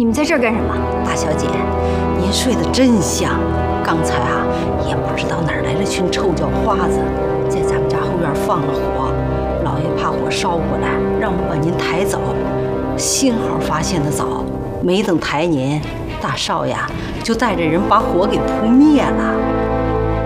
你们在这儿干什么？ 大小姐，您睡得真香。刚才啊，也不知道哪儿来了群臭叫花子，在咱们家后院放了火。老爷怕火烧过来，让我把您抬走。幸好发现的早，没等抬您，大少爷就带着人把火给扑灭了。